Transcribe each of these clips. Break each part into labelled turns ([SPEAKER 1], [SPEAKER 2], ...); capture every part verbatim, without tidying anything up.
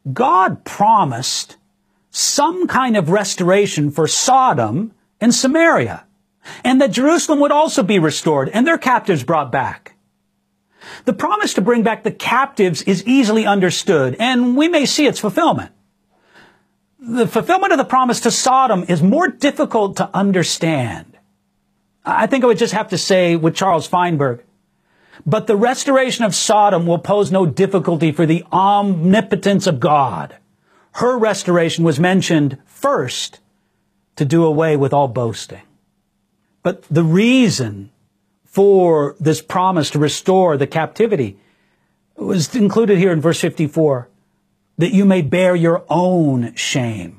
[SPEAKER 1] God promised some kind of restoration for Sodom and Samaria, and that Jerusalem would also be restored and their captives brought back. The promise to bring back the captives is easily understood, and we may see its fulfillment. The fulfillment of the promise to Sodom is more difficult to understand. I think I would just have to say with Charles Feinberg, but the restoration of Sodom will pose no difficulty for the omnipotence of God. Her restoration was mentioned first to do away with all boasting. But the reason for this promise to restore the captivity was included here in verse fifty-four, that you may bear your own shame.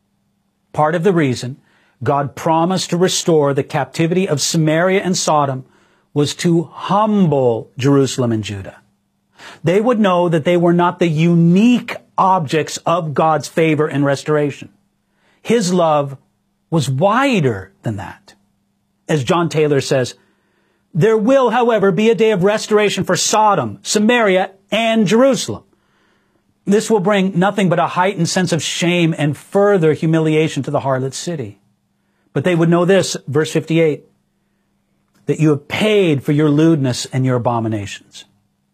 [SPEAKER 1] Part of the reason God promised to restore the captivity of Samaria and Sodom was to humble Jerusalem and Judah. They would know that they were not the unique objects of God's favor and restoration. His love was wider than that. As John Taylor says, there will, however, be a day of restoration for Sodom, Samaria, and Jerusalem. This will bring nothing but a heightened sense of shame and further humiliation to the harlot city. But they would know this, verse fifty-eight, that you have paid for your lewdness and your abominations.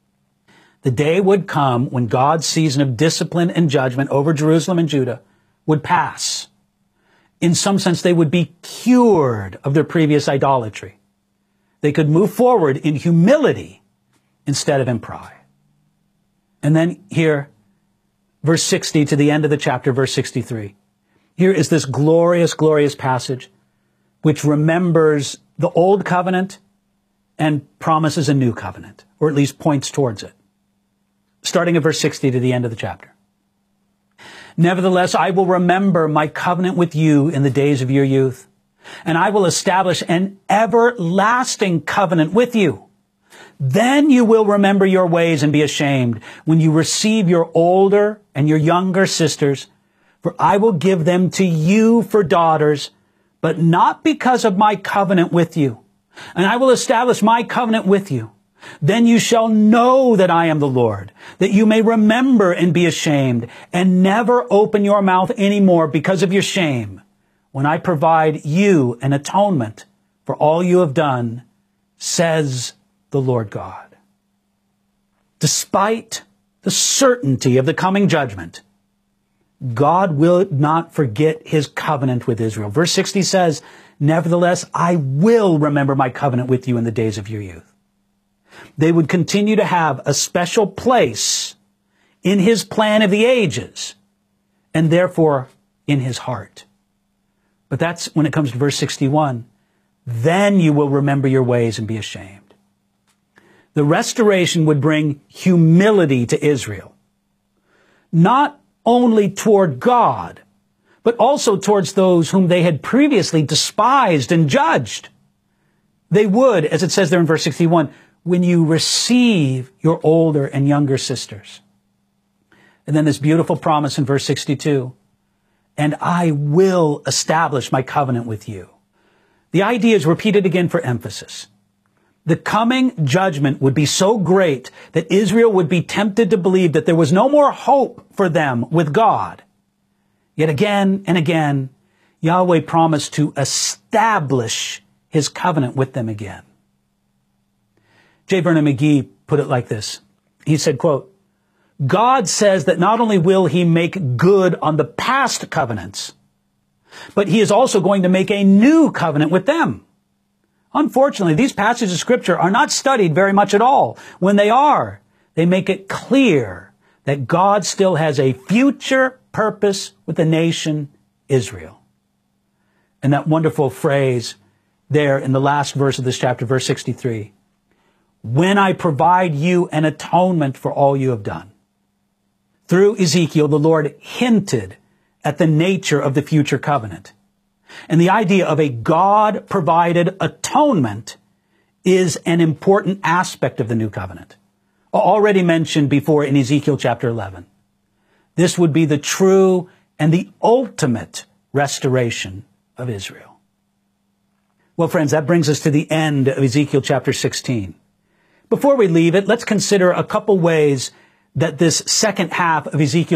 [SPEAKER 1] The day would come when God's season of discipline and judgment over Jerusalem and Judah would pass. In some sense, they would be cured of their previous idolatry. They could move forward in humility instead of in pride. And then here, verse sixty to the end of the chapter, verse sixty-three. Here is this glorious, glorious passage which remembers the old covenant and promises a new covenant, or at least points towards it. Starting at verse sixty to the end of the chapter. Nevertheless, I will remember my covenant with you in the days of your youth, and I will establish an everlasting covenant with you. Then you will remember your ways and be ashamed when you receive your older and your younger sisters, for I will give them to you for daughters, but not because of my covenant with you. And I will establish my covenant with you. Then you shall know that I am the Lord, that you may remember and be ashamed, and never open your mouth anymore because of your shame, when I provide you an atonement for all you have done, says the Lord God. Despite the certainty of the coming judgment, God will not forget his covenant with Israel. Verse sixty says, nevertheless, I will remember my covenant with you in the days of your youth. They would continue to have a special place in his plan of the ages, and therefore in his heart. But that's when it comes to verse sixty-one. Then you will remember your ways and be ashamed. The restoration would bring humility to Israel, not only toward God, but also towards those whom they had previously despised and judged. They would, as it says there in verse sixty-one, when you receive your older and younger sisters. And then this beautiful promise in verse sixty-two, and I will establish my covenant with you. The idea is repeated again for emphasis. The coming judgment would be so great that Israel would be tempted to believe that there was no more hope for them with God. Yet again and again, Yahweh promised to establish his covenant with them again. J. Vernon McGee put it like this. He said, quote, God says that not only will he make good on the past covenants, but he is also going to make a new covenant with them. Unfortunately, these passages of Scripture are not studied very much at all. When they are, they make it clear that God still has a future purpose with the nation Israel. And that wonderful phrase there in the last verse of this chapter, verse sixty-three, when I provide you an atonement for all you have done. Through Ezekiel, the Lord hinted at the nature of the future covenant. And the idea of a God-provided atonement is an important aspect of the new covenant, already mentioned before in Ezekiel chapter eleven. This would be the true and the ultimate restoration of Israel. Well, friends, that brings us to the end of Ezekiel chapter sixteen. Before we leave it, let's consider a couple ways that this second half of Ezekiel